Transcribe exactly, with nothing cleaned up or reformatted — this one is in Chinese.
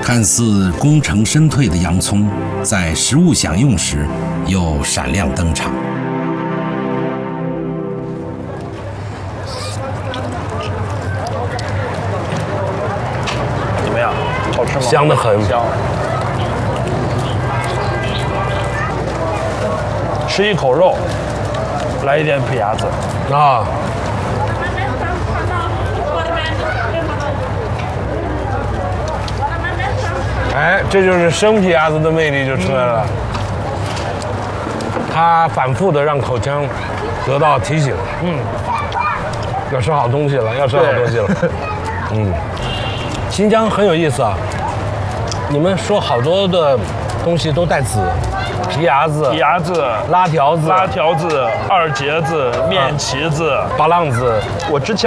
看似功成身退的洋葱，在食物享用时又闪亮登场。 怎么样？好吃吗？ 香得很。 香。吃一口肉，来一点皮鸭子啊。哎，这就是生皮鸭子的魅力就出来了。它反复的让口腔得到提醒，嗯，要吃好东西了，要吃好东西了。嗯，新疆很有意思啊，你们说好多的东西都带籽，皮鸭子、 皮鸭子、 拉条子、 拉条子、二节子、面旗子、 巴浪子。 我之前。